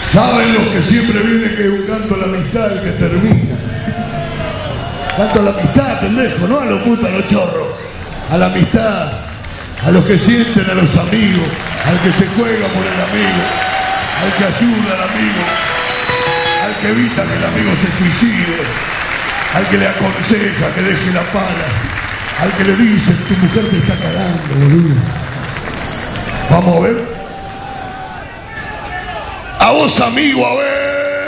¿Saben los que siempre vienen que un canto a la amistad el que termina? Canto a la amistad, pendejo, no a los putos, a los chorros. A la amistad, a los que sienten, a los amigos, al que se juega por el amigo, al que ayuda al amigo, al que evita que el amigo se suicide, al que le aconseja que deje la pala, al que le dice, tu mujer te está cagando, boludo. Vamos a ver. A vos, amigo, a ver.